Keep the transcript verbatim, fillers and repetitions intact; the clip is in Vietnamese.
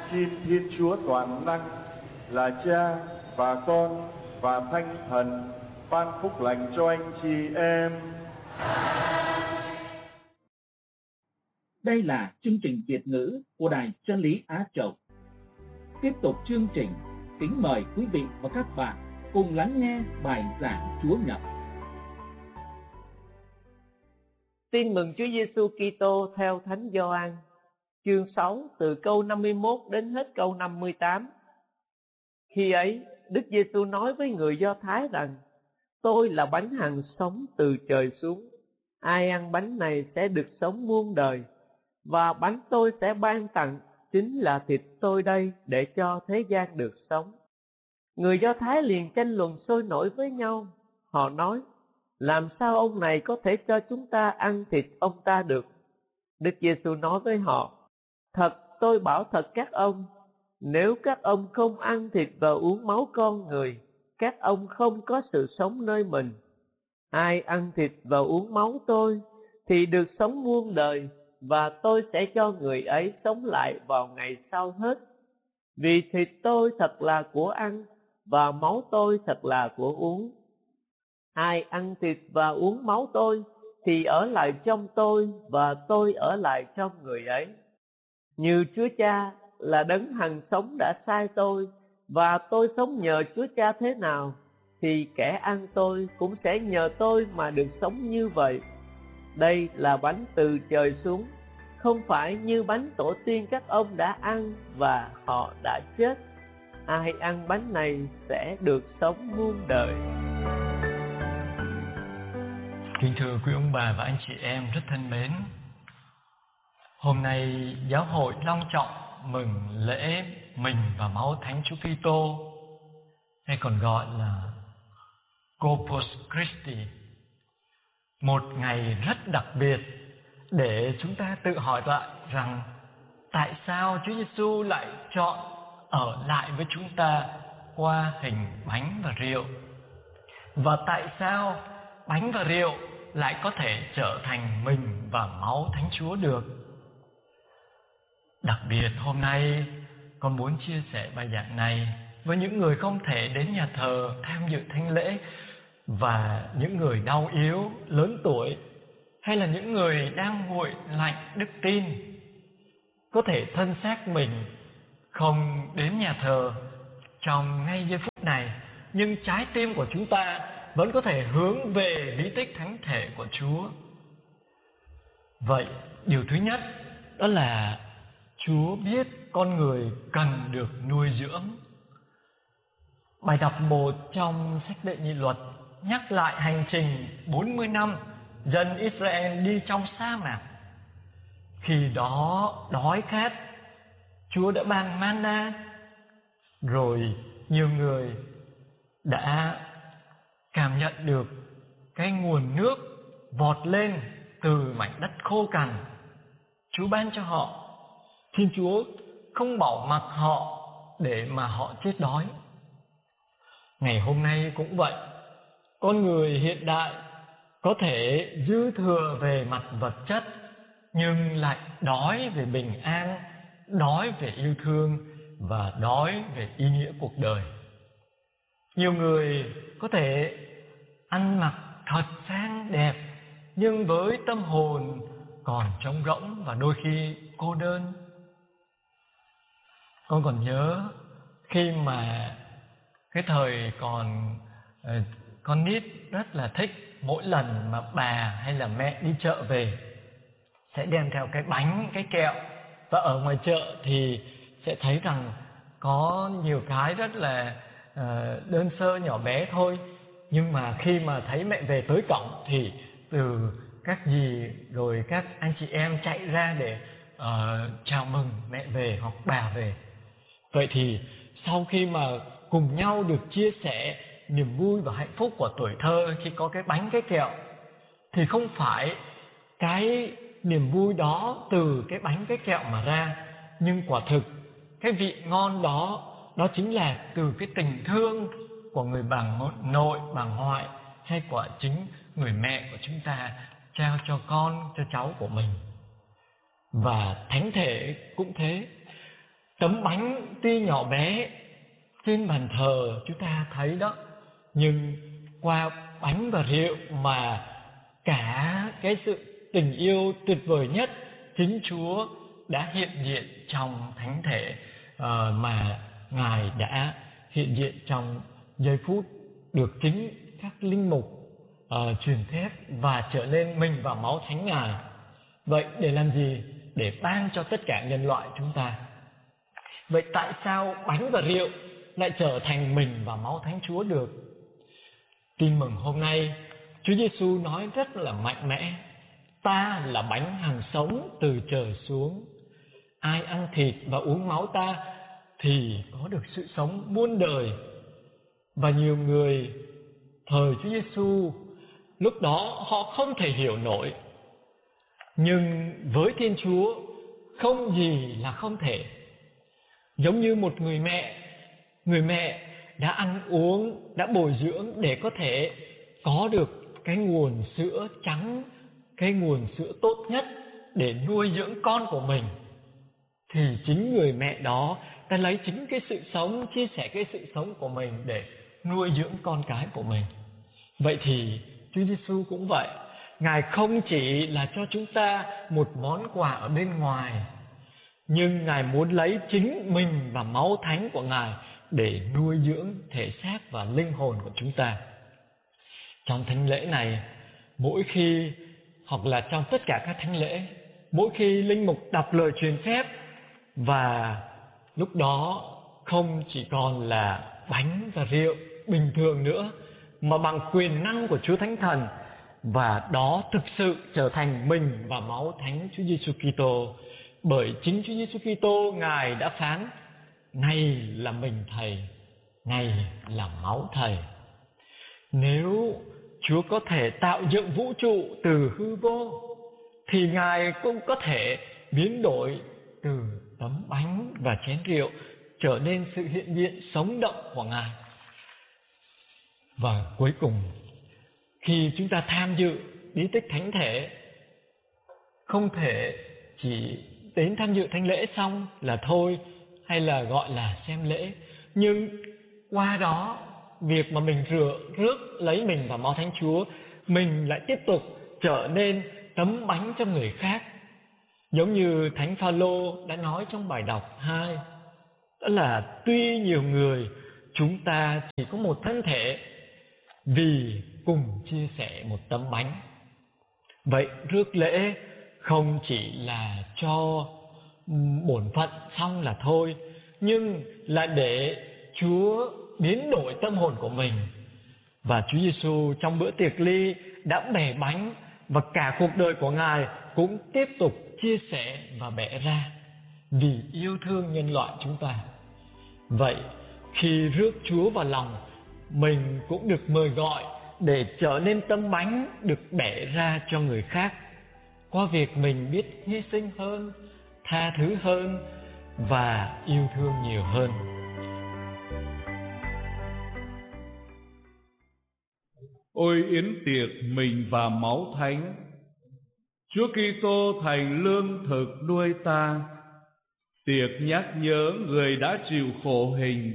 xin Thiên Chúa toàn năng là Cha và Con và Thánh Thần ban phúc lành cho anh chị em. Đây là chương trình Việt ngữ của Đài Chân lý Á Châu. Tiếp tục chương trình, kính mời quý vị và các bạn cùng lắng nghe bài giảng Chúa Nhật. Tin mừng Chúa Giêsu Kitô theo Thánh Gioan, chương sáu từ câu năm mươi mốt đến hết câu năm mươi tám. Khi ấy, Đức Giêsu nói với người Do Thái rằng: Tôi là bánh hằng sống từ trời xuống. Ai ăn bánh này sẽ được sống muôn đời, và bánh tôi sẽ ban tặng chính là thịt tôi đây, để cho thế gian được sống. Người Do Thái liền tranh luận sôi nổi với nhau. Họ nói: Làm sao ông này có thể cho chúng ta ăn thịt ông ta được? Đức Giêsu nói với họ: Thật, tôi bảo thật các ông, nếu các ông không ăn thịt và uống máu con người, các ông không có sự sống nơi mình. Ai ăn thịt và uống máu tôi thì được sống muôn đời, và tôi sẽ cho người ấy sống lại vào ngày sau hết. Vì thịt tôi thật là của ăn, và máu tôi thật là của uống. Ai ăn thịt và uống máu tôi thì ở lại trong tôi, và tôi ở lại trong người ấy. Như Chúa Cha là đấng hằng sống đã sai tôi, và tôi sống nhờ Chúa Cha thế nào, thì kẻ ăn tôi cũng sẽ nhờ tôi mà được sống như vậy. Đây là bánh từ trời xuống, không phải như bánh tổ tiên các ông đã ăn và họ đã chết. Ai ăn bánh này sẽ được sống muôn đời. Kính thưa quý ông bà và anh chị em rất thân mến, hôm nay giáo hội long trọng mừng lễ mình và máu Thánh Chúa Kitô, hay còn gọi là Corpus Christi, một ngày rất đặc biệt để chúng ta tự hỏi lại rằng tại sao Chúa Giêsu lại chọn ở lại với chúng ta qua hình bánh và rượu, và tại sao bánh và rượu lại có thể trở thành mình và máu Thánh Chúa được. Đặc biệt hôm nay con muốn chia sẻ bài giảng này với những người không thể đến nhà thờ tham dự thánh lễ, và những người đau yếu, lớn tuổi, hay là những người đang nguội lạnh đức tin. Có thể thân xác mình không đến nhà thờ trong ngay giây phút này, nhưng trái tim của chúng ta vẫn có thể hướng về bí tích thánh thể của Chúa. Vậy điều thứ nhất đó là Chúa biết con người cần được nuôi dưỡng. Bài đọc một trong sách Đệ Nhị Luật nhắc lại hành trình bốn mươi năm dân Israel đi trong sa mạc. Khi đó đói khát, Chúa đã ban manna, rồi nhiều người đã cảm nhận được cái nguồn nước vọt lên từ mảnh đất khô cằn. Chúa ban cho họ. Thiên Chúa không bỏ mặc họ để mà họ chết đói. Ngày hôm nay cũng vậy. Con người hiện đại có thể dư thừa về mặt vật chất, nhưng lại đói về bình an, đói về yêu thương và đói về ý nghĩa cuộc đời. Nhiều người có thể ăn mặc thật sang đẹp, nhưng với tâm hồn còn trống rỗng và đôi khi cô đơn. Con còn nhớ khi mà cái thời còn uh, con nít rất là thích mỗi lần mà bà hay là mẹ đi chợ về sẽ đem theo cái bánh, cái kẹo. Và ở ngoài chợ thì sẽ thấy rằng có nhiều cái rất là uh, đơn sơ nhỏ bé thôi, nhưng mà khi mà thấy mẹ về tới cổng thì từ các dì rồi các anh chị em chạy ra để uh, chào mừng mẹ về hoặc bà về. Vậy thì sau khi mà cùng nhau được chia sẻ niềm vui và hạnh phúc của tuổi thơ khi có cái bánh cái kẹo, thì không phải cái niềm vui đó từ cái bánh cái kẹo mà ra, nhưng quả thực cái vị ngon đó đó chính là từ cái tình thương của người bà nội, bà ngoại, hay của chính người mẹ của chúng ta trao cho con, cho cháu của mình. Và thánh thể cũng thế. Tấm bánh tuy nhỏ bé trên bàn thờ chúng ta thấy đó, nhưng qua bánh và rượu mà cả cái sự tình yêu tuyệt vời nhất chính Chúa đã hiện diện trong thánh thể, uh, mà Ngài đã hiện diện trong giây phút được chính các linh mục uh, truyền thép và trở nên mình và máu thánh Ngài. Vậy để làm gì? Để ban cho tất cả nhân loại chúng ta. Vậy tại sao bánh và rượu lại trở thành mình và máu thánh Chúa được? Tin mừng hôm nay, Chúa Giêsu nói rất là mạnh mẽ: ta là bánh hằng sống từ trời xuống. Ai ăn thịt và uống máu ta thì có được sự sống muôn đời. Và nhiều người thời Chúa Giêsu lúc đó họ không thể hiểu nổi. Nhưng với Thiên Chúa không gì là không thể. Giống như một người mẹ, người mẹ đã ăn uống, đã bồi dưỡng để có thể có được cái nguồn sữa trắng, cái nguồn sữa tốt nhất để nuôi dưỡng con của mình, thì chính người mẹ đó đã lấy chính cái sự sống, chia sẻ cái sự sống của mình để nuôi dưỡng con cái của mình. Vậy thì Chúa Giêsu cũng vậy. Ngài không chỉ là cho chúng ta một món quà ở bên ngoài, nhưng Ngài muốn lấy chính mình và máu thánh của Ngài để nuôi dưỡng thể xác và linh hồn của chúng ta. Trong thánh lễ này, mỗi khi, hoặc là trong tất cả các thánh lễ, mỗi khi linh mục đọc lời truyền phép, và lúc đó không chỉ còn là bánh và rượu bình thường nữa, mà bằng quyền năng của Chúa Thánh Thần, và đó thực sự trở thành mình và máu thánh Chúa Giêsu Kitô. Bởi chính Chúa Giêsu Kitô Ngài đã phán: này là mình Thầy, này là máu Thầy. Nếu Chúa có thể tạo dựng vũ trụ từ hư vô, thì Ngài cũng có thể biến đổi từ tấm bánh và chén rượu trở nên sự hiện diện sống động của Ngài. Và cuối cùng, khi chúng ta tham dự bí tích thánh thể, không thể chỉ đến tham dự thánh lễ xong là thôi, hay là gọi là xem lễ, nhưng qua đó, việc mà mình rửa rước lấy mình vào máu thánh Chúa, mình lại tiếp tục trở nên tấm bánh cho người khác. Giống như Thánh Phaolô đã nói trong bài đọc hai, đó là tuy nhiều người, chúng ta chỉ có một thân thể, vì cùng chia sẻ một tấm bánh. Vậy rước lễ không chỉ là cho bổn phận xong là thôi, nhưng là để Chúa biến đổi tâm hồn của mình. Và Chúa Giêsu trong bữa tiệc ly đã bẻ bánh, và cả cuộc đời của Ngài cũng tiếp tục chia sẻ và bẻ ra vì yêu thương nhân loại chúng ta. Vậy khi rước Chúa vào lòng, mình cũng được mời gọi để trở nên tấm bánh được bẻ ra cho người khác, qua việc mình biết hy sinh hơn, tha thứ hơn và yêu thương nhiều hơn. Ôi yến tiệc mình và máu thánh, Chúa Kitô thành lương thực nuôi ta. Tiệc nhắc nhớ người đã chịu khổ hình